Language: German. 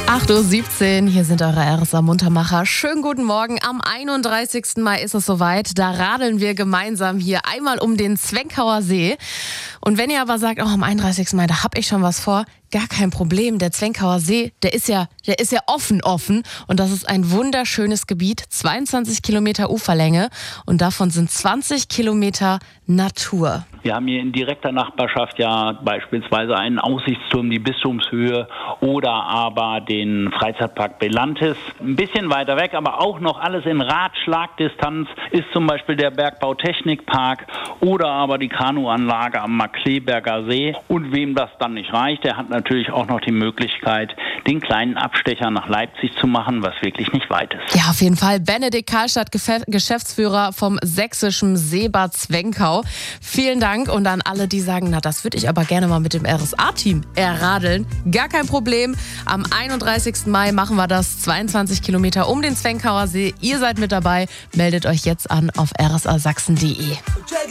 8:17 Uhr, hier sind eure RSA Muntermacher. Schönen guten Morgen. Am 31. Mai ist es soweit. Da radeln wir gemeinsam hier einmal um den Zwenkauer See. Und wenn ihr aber sagt, am 31. Mai, da habe ich schon was vor, gar kein Problem. Der Zwenkauer See, der ist ja offen. Und das ist ein wunderschönes Gebiet. 22 Kilometer Uferlänge. Und davon sind 20 Kilometer Natur. Wir haben hier in direkter Nachbarschaft ja beispielsweise einen Aussichtsturm, die Bistumshöhe oder aber den Freizeitpark Belantis. Ein bisschen weiter weg, aber auch noch alles in Ratschlagdistanz ist zum Beispiel der Bergbautechnikpark oder aber die Kanuanlage am Markleeberger See. Und wem das dann nicht reicht, der hat natürlich auch noch die Möglichkeit, den kleinen Abstecher nach Leipzig zu machen, was wirklich nicht weit ist. Ja, auf jeden Fall. Benedikt Karlstadt, Geschäftsführer vom sächsischen Seebad Zwenkau. Vielen Dank. Und an alle, die sagen, das würde ich aber gerne mal mit dem RSA-Team erradeln. Gar kein Problem. Am 31. Mai machen wir das. 22 Kilometer um den Zwenkauer See. Ihr seid mit dabei. Meldet euch jetzt an auf rsasachsen.de.